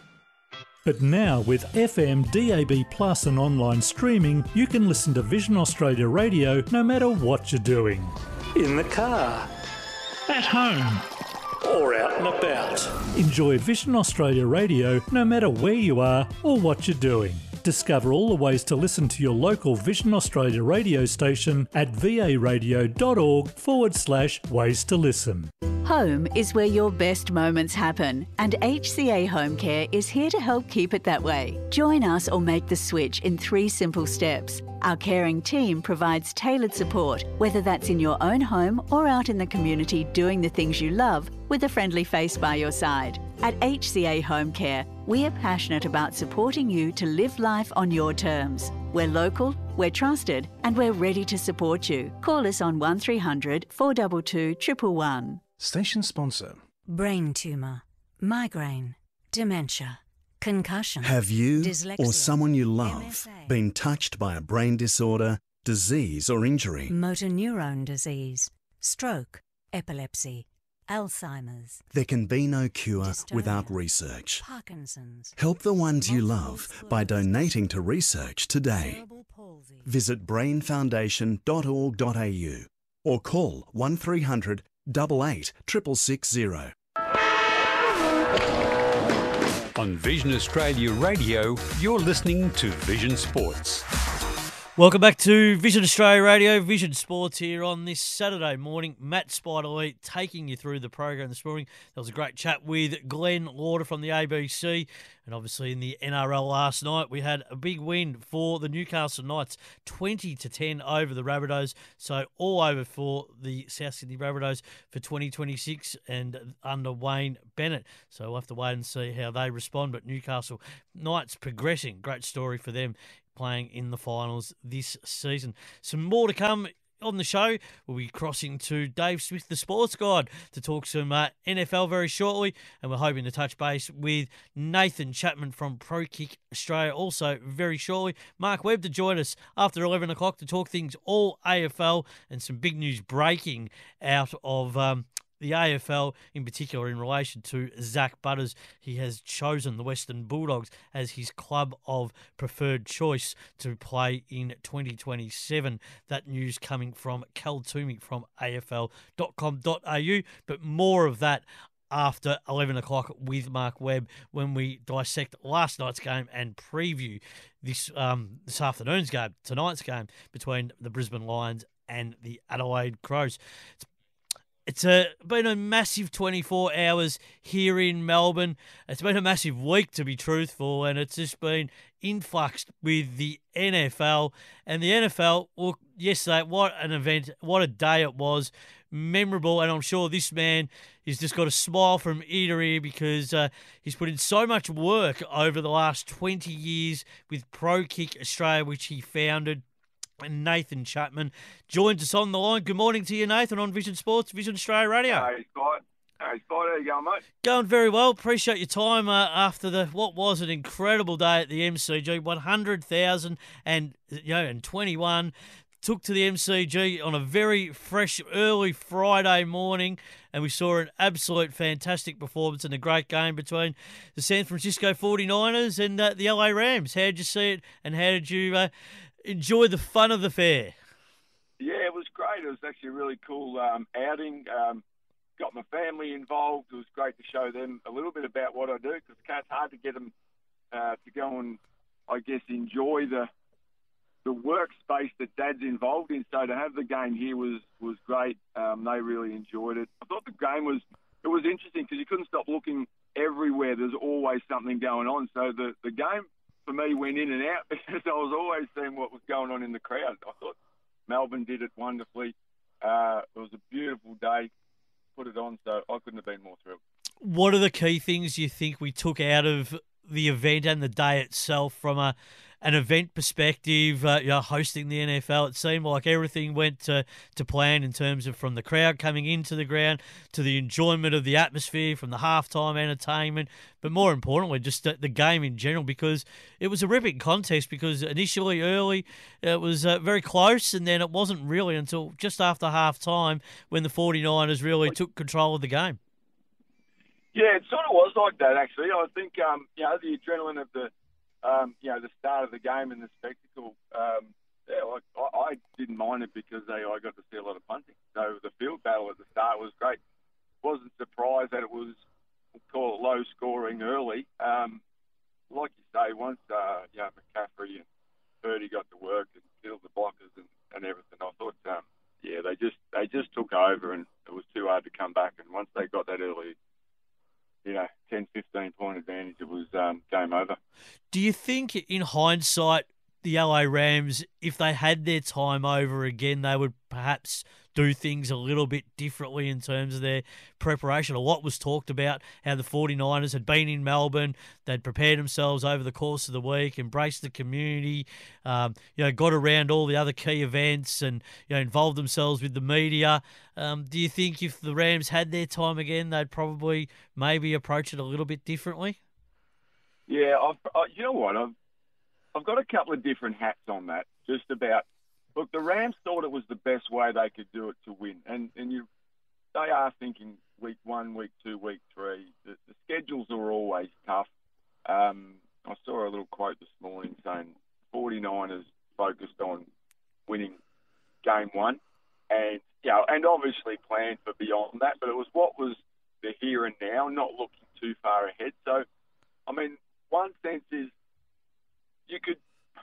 But now with F M, D A B Plus and online streaming, you can listen to Vision Australia Radio no matter what you're doing. In the car, at home, or out and about. Enjoy Vision Australia Radio no matter where you are or what you're doing. Discover all the ways to listen to your local Vision Australia radio station at varadio.org forward slash ways to listen. Home is where your best moments happen, and H C A Home Care is here to help keep it that way. Join us or make the switch in three simple steps. Our caring team provides tailored support, whether that's in your own home or out in the community doing the things you love with a friendly face by your side. At H C A Home Care, we are passionate about supporting you to live life on your terms. We're local, we're trusted, and we're ready to support you. Call us on one three hundred, four two two, one one one. Station sponsor. Brain tumour, migraine, dementia, concussion. Have you dyslexia, or someone you love M S A, been touched by a brain disorder, disease or injury? motor neurone disease, stroke, epilepsy, Alzheimer's. There can be no cure dystonia, without research. Parkinson's. Help the ones you love by donating to research today. Visit brain foundation dot org dot a u or call one three hundred, eight eight, six six six zero. On Vision Australia Radio, you're listening to Vision Sports. Welcome back to Vision Australia Radio, Vision Sports here on this Saturday morning. Matt Spiderlee taking you through the program this morning. There was a great chat with Glenn Lauder from the A B C. And obviously in the N R L last night, we had a big win for the Newcastle Knights, twenty to ten over the Rabbitohs. So all over for the South Sydney Rabbitohs for twenty twenty-six and under Wayne Bennett. So we'll have to wait and see how they respond. But Newcastle Knights progressing. Great story for them, playing in the finals this season. Some more to come on the show. We'll be crossing to Dave Smith, the sports guide, to talk some uh, N F L very shortly, and we're hoping to touch base with Nathan Chapman from Pro Kick Australia also very shortly. Mark Webb to join us after eleven o'clock to talk things all A F L and some big news breaking out of um, the A F L, in particular in relation to Zach Butters. He has chosen the Western Bulldogs as his club of preferred choice to play in twenty twenty-seven. That news coming from Cal Toomey from A F L dot com dot a u. But more of that after eleven o'clock with Mark Webb when we dissect last night's game and preview this um, this afternoon's game, tonight's game between the Brisbane Lions and the Adelaide Crows. It's It's a, been a massive twenty-four hours here in Melbourne. It's been a massive week, to be truthful, and it's just been influxed with the N F L. And the N F L, well, yesterday, what an event, what a day it was. Memorable, and I'm sure this man has just got a smile from ear to ear because uh, he's put in so much work over the last twenty years with Pro Kick Australia, which he founded. And Nathan Chapman joins us on the line. Good morning to you, Nathan, on Vision Sports, Vision Australia Radio. Hey, Scott. Hey, Scott, how you going, mate? Going very well. Appreciate your time uh, after the what was an incredible day at the M C G. one hundred thousand and you know and twenty-one took to the M C G on a very fresh, early Friday morning, and we saw an absolute fantastic performance and a great game between the San Francisco forty-niners and uh, the L A Rams. How did you see it, and how did you Uh, enjoy the fun of the fair? Yeah, it was great. It was actually a really cool um, outing. Um, got my family involved. It was great to show them a little bit about what I do, because it's hard to get them uh, to go and, I guess, enjoy the the workspace that Dad's involved in. So to have the game here was was great. Um, they really enjoyed it. I thought the game was it was interesting because you couldn't stop looking everywhere. There's always something going on. So the the game for me went in and out because I was always seeing what was going on in the crowd. I thought Melbourne did it wonderfully. Uh, it was a beautiful day. Put it on, so I couldn't have been more thrilled. What are the key things you think we took out of the event and the day itself from a an event perspective? Uh, you know, hosting the N F L, it seemed like everything went to, to plan in terms of from the crowd coming into the ground to the enjoyment of the atmosphere, from the halftime entertainment, but more importantly, just the, the game in general, because it was a ripping contest. Because initially, early, it was uh, very close, and then it wasn't really until just after halftime when the forty-niners really took control of the game. Yeah, it sort of was like that, actually. I think, um, you know, the adrenaline of the, um, you know, the start of the game and the spectacle, um, yeah, like, I, I didn't mind it because they, I got to see a lot of punting. So the field battle at the start was great. Wasn't surprised that it was, we'll call it low scoring early. Um, like you say, once, uh, you know, McCaffrey and Purdy got to work and killed the blockers and, and everything, I thought, um, yeah, they just, they just took over and it was too hard to come back. And once they got that early, you know, ten, fifteen point advantage, it was um, game over. Do you think, in hindsight, the L A Rams, if they had their time over again, they would perhaps do things a little bit differently in terms of their preparation? A lot was talked about how the forty-niners had been in Melbourne, they'd prepared themselves over the course of the week, embraced the community, um, you know, got around all the other key events and, you know, involved themselves with the media. Um, do you think if the Rams had their time again, they'd probably maybe approach it a little bit differently? Yeah, I've, uh, you know what, I've I've got a couple of different hats on that, just about. Look, the Rams thought it was the best way they could do it to win, and and you, they are thinking week one, week two, week three. The, the schedules are always tough. Um, I saw a little quote this morning saying forty-niners focused on winning game one, and you know, and obviously planned for beyond that. But it was what was the here and now, not looking too far ahead. So, I mean, one sense is you could.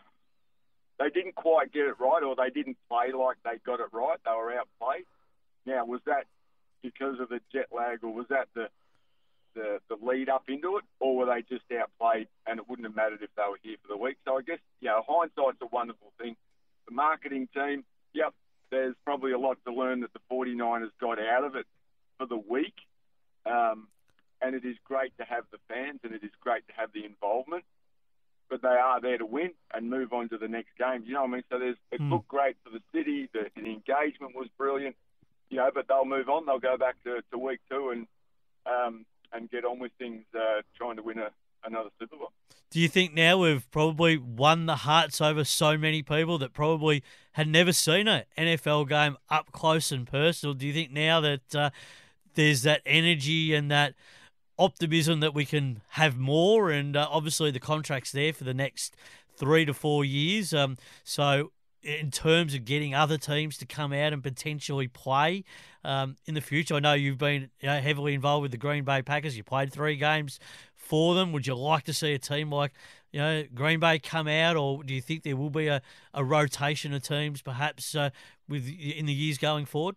They didn't quite get it right, or they didn't play like they got it right. They were outplayed. Now, was that because of the jet lag, or was that the, the the lead up into it, or were they just outplayed and it wouldn't have mattered if they were here for the week? So I guess, you know, hindsight's a wonderful thing. The marketing team, yep, there's probably a lot to learn that the forty-niners got out of it for the week. Um, and it is great to have the fans, and it is great to have the involvement. But they are there to win and move on to the next game. You know what I mean? So there's, it mm. looked great for the city. The, the engagement was brilliant. You know, but they'll move on. They'll go back to, to week two and um, and get on with things, uh, trying to win a, another Super Bowl. Do you think now we've probably won the hearts over so many people that probably had never seen an N F L game up close and personal? Do you think now that uh, there's that energy and that optimism that we can have more, and uh, obviously the contract's there for the next three to four years. Um, so in terms of getting other teams to come out and potentially play um, in the future, I know you've been you know, heavily involved with the Green Bay Packers. You played three games for them. Would you like to see a team like you know Green Bay come out, or do you think there will be a, a rotation of teams perhaps uh, with in the years going forward?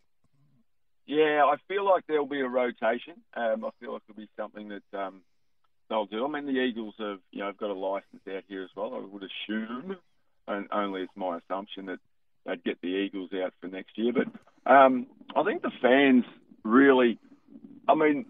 Yeah, I feel like there'll be a rotation. Um, I feel like there'll be something that um, they'll do. I mean, the Eagles have, you know, have got a license out here as well. I would assume, and only it's my assumption, that they'd get the Eagles out for next year. But um, I think the fans really, I mean,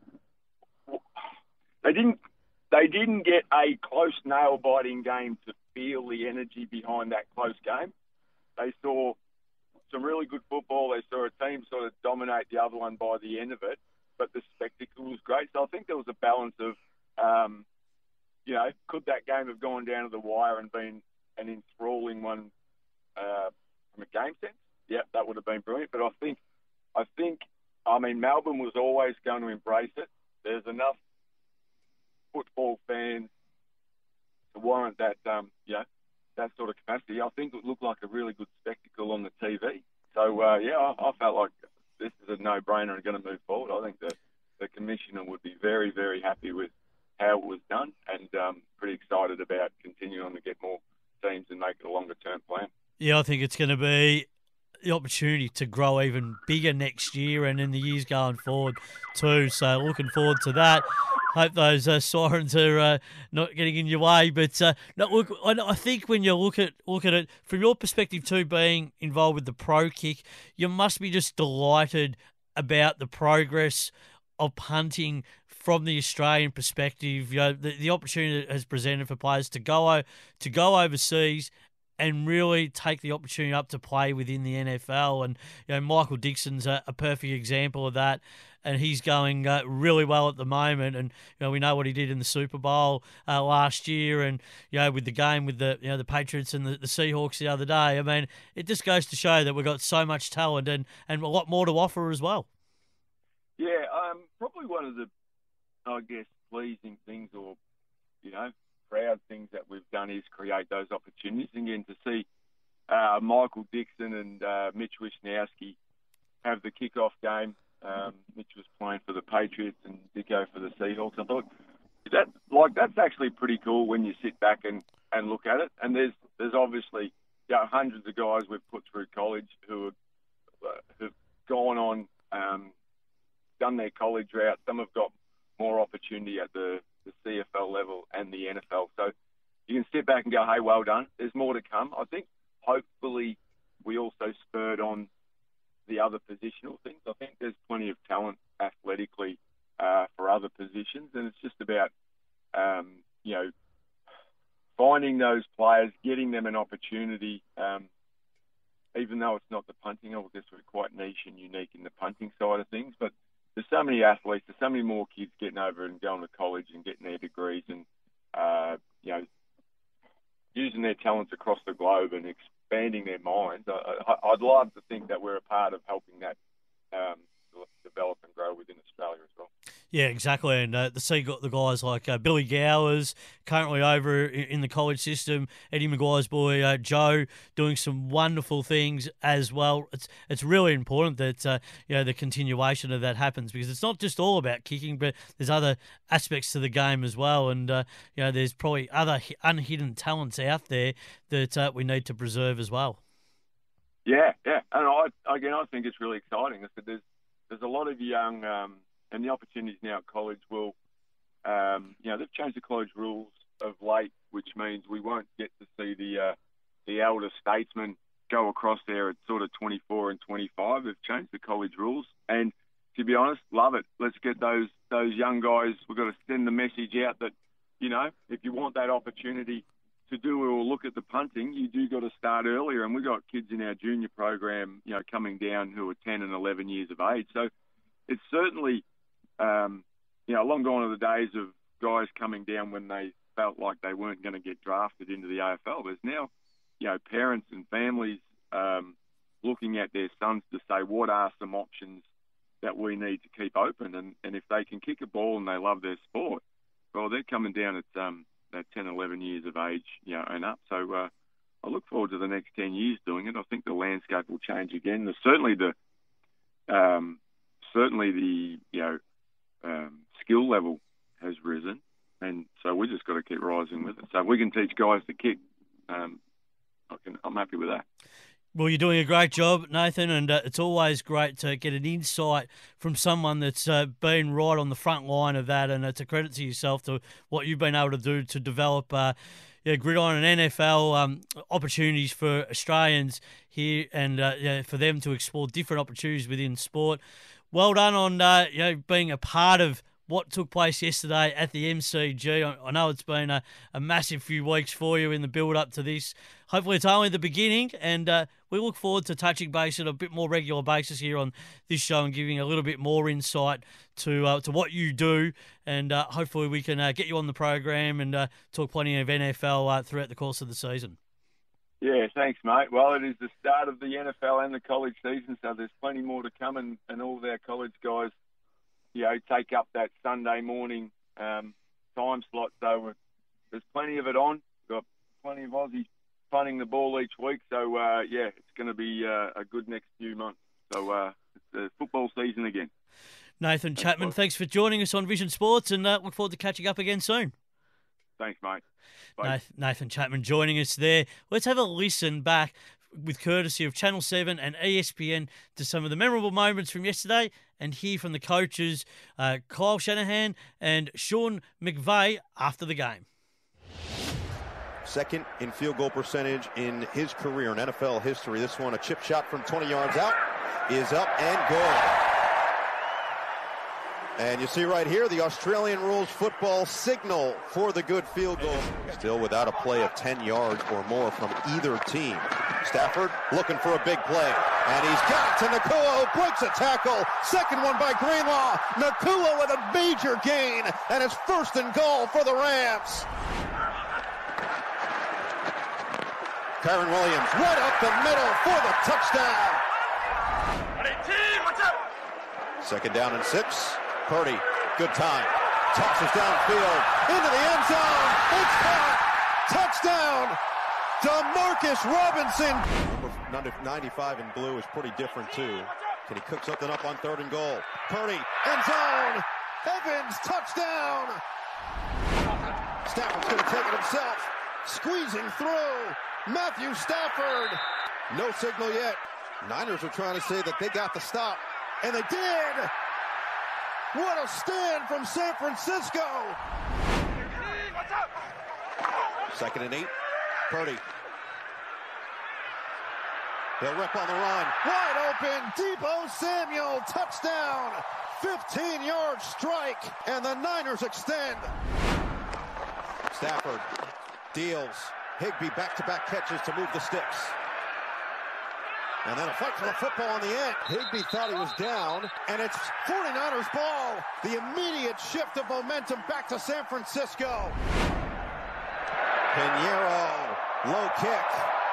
they didn't they didn't get a close nail-biting game to feel the energy behind that close game. They saw some really good football. They saw a team sort of dominate the other one by the end of it, but the spectacle was great. So I think there was a balance of, um, you know, could that game have gone down to the wire and been an enthralling one uh, from a game sense? Yeah, that would have been brilliant. But I think, I think, I mean, Melbourne was always going to embrace it. There's enough football fans to warrant that, um, you know, that sort of capacity. I think it looked like a really good spectacle on the T V. So, uh, yeah, I, I felt like this is a no-brainer and going to move forward. I think that the Commissioner would be very, very happy with how it was done, and um, pretty excited about continuing to get more teams and make it a longer-term plan. Yeah, I think it's going to be the opportunity to grow even bigger next year and in the years going forward too. So looking forward to that. Hope those uh, sirens are uh, not getting in your way. But uh, no, look, I, I think when you look at look at it from your perspective too, being involved with the pro kick, you must be just delighted about the progress of punting from the Australian perspective. You know, the, the opportunity that has presented for players to go to go overseas and really take the opportunity up to play within the N F L. And, you know, Michael Dixon's a, a perfect example of that. And he's going uh, really well at the moment. And, you know, we know what he did in the Super Bowl uh, last year and, you know, with the game with the, you know, the Patriots and the, the Seahawks the other day. I mean, it just goes to show that we've got so much talent and, and a lot more to offer as well. Yeah, um, probably one of the, I guess, pleasing things or, you know, proud things that we've done is create those opportunities. Again, to see uh, Michael Dixon and uh, Mitch Wisniewski have the kickoff game. Um, Mitch was playing for the Patriots and Dicko for the Seahawks. I thought that, like, that's actually pretty cool when you sit back and, and look at it. And there's there's obviously, you know, hundreds of guys we've put through college who have, uh, who've gone on, um, done their college route. Some have got more opportunity at the the C F L level and the N F L. So you can sit back and go, hey, well done. There's more to come. I think hopefully we also spurred on the other positional things. I think there's plenty of talent athletically uh, for other positions, and it's just about, um, you know, finding those players, getting them an opportunity, um, even though it's not the punting. I guess we're quite niche and unique in the punting side of things, but there's so many athletes, there's so many more kids getting over and going to college and getting their degrees and, uh, you know, using their talents across the globe and expanding their minds. I, I, I'd love to think that we're a part of helping that um, develop and grow within Australia as well. Yeah, exactly. And uh, to see the guys like uh, Billy Gowers currently over in the college system, Eddie Maguire's boy uh, Joe doing some wonderful things as well. It's it's really important that uh, you know the continuation of that happens, because it's not just all about kicking, but there's other aspects to the game as well. And uh, you know there's probably other unhidden talents out there that uh, we need to preserve as well. Yeah, yeah. And I, again, I think it's really exciting. I said there's there's a lot of young. Um, And the opportunities now at college will, um, you know, they've changed the college rules of late, which means we won't get to see the uh, the elder statesmen go across there at sort of twenty-four and twenty-five. They've changed the college rules, and to be honest, love it. Let's get those those young guys. We've got to send the message out that, you know, if you want that opportunity to do or look at the punting, you do got to start earlier. And we've got kids in our junior program, you know, coming down who are ten and eleven years of age. So it's certainly, um, you know, long gone are the days of guys coming down when they felt like they weren't going to get drafted into the A F L. There's now, you know, parents and families um, looking at their sons to say, what are some options that we need to keep open? And, and if they can kick a ball and they love their sport, well, they're coming down at um, at ten, eleven years of age, you know, and up. So uh, I look forward to the next ten years doing it. I think the landscape will change again. There's certainly the um, certainly the you know um, skill level has risen, and so we just got to keep rising with it. So if we can teach guys to kick, um, I can, I'm happy with that. Well, you're doing a great job, Nathan, and uh, it's always great to get an insight from someone that's uh, been right on the front line of that, and it's a credit to yourself to what you've been able to do to develop uh, yeah, gridiron and N F L um, opportunities for Australians here, and uh, yeah, for them to explore different opportunities within sport. Well done on uh, you know being a part of what took place yesterday at the M C G. I know it's been a, a massive few weeks for you in the build-up to this. Hopefully it's only the beginning, and uh, we look forward to touching base on a bit more regular basis here on this show and giving a little bit more insight to uh, to what you do, and uh, hopefully we can uh, get you on the program and uh, talk plenty of N F L uh, throughout the course of the season. Yeah, thanks, mate. Well, it is the start of the N F L and the college season, so there's plenty more to come, and, and all of our college guys, you know, take up that Sunday morning um, time slot. So there's plenty of it on. We've got plenty of Aussies punting the ball each week. So, uh, yeah, it's going to be uh, a good next few months. So uh, it's the football season again. Nathan Chapman, thanks for joining us on Vision Sports, and uh, look forward to catching up again soon. Thanks, mate. Bye. Nathan Chapman joining us there. Let's have a listen back with courtesy of Channel seven and E S P N to some of the memorable moments from yesterday and hear from the coaches, uh, Kyle Shanahan and Sean McVay, after the game. Second in field goal percentage in his career in N F L history. This one, a chip shot from twenty yards out, is up and good. And you see right here the Australian rules football signal for the good field goal. Still without a play of ten yards or more from either team. Stafford looking for a big play. And he's got to Nakua, who breaks a tackle. Second one by Greenlaw. Nakua with a major gain. And it's first and goal for the Rams. Kyron Williams right up the middle for the touchdown. Second down and six. Purdy, good time. Tosses downfield into the end zone. It's caught. Touchdown. DeMarcus Robinson. Number ninety-five in blue is pretty different too. Can he cook something up on third and goal? Purdy, end zone. Evans, touchdown. Stafford's going to take it himself. Squeezing through. Matthew Stafford. No signal yet. Niners are trying to say that they got the stop. And they did. What a stand from San Francisco. Second and eight. Purdy. They'll rip on the run. Wide open. Deebo Samuel. Touchdown. fifteen-yard strike. And the Niners extend. Stafford deals. Higbee back-to-back catches to move the sticks. And then a fight for the football on the end. Higbee thought he was down, and it's forty-niners ball. The immediate shift of momentum back to San Francisco. Pinheiro, low kick,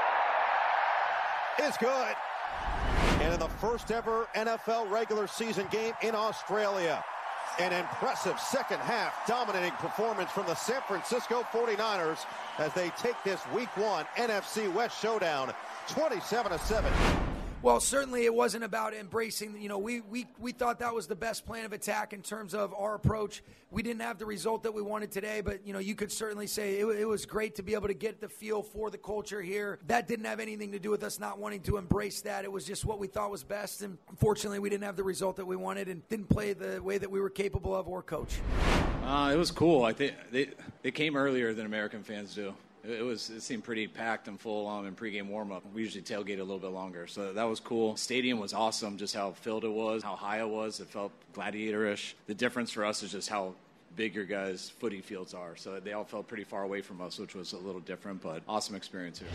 is good. And in the first ever N F L regular season game in Australia, an impressive second half dominating performance from the San Francisco forty-niners as they take this week one N F C West showdown twenty-seven to seven. Well, certainly it wasn't about embracing, you know, we, we, we thought that was the best plan of attack in terms of our approach. We didn't have the result that we wanted today, but, you know, you could certainly say it, it was great to be able to get the feel for the culture here. That didn't have anything to do with us not wanting to embrace that. It was just what we thought was best, and unfortunately we didn't have the result that we wanted and didn't play the way that we were capable of or coach. Uh, it was cool. I think they, they came earlier than American fans do. It was. It seemed pretty packed and full um, in pregame warm-up. We usually tailgate a little bit longer, so that was cool. Stadium was awesome, just how filled it was, how high it was. It felt gladiatorish. The difference for us is just how big your guys' footy fields are. So they all felt pretty far away from us, which was a little different, but awesome experience here.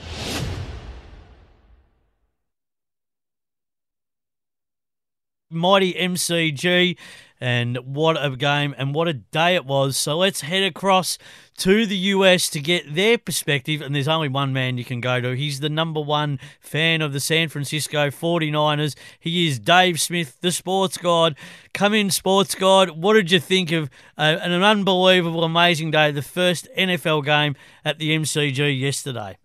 Mighty M C G, and what a game and what a day it was. So let's head across to the U S to get their perspective, and there's only one man you can go to. He's the number one fan of the San Francisco forty-niners. He is Dave Smith, the Sports God. Come in, Sports God. What did you think of uh, an unbelievable, amazing day, the first N F L game at the M C G yesterday?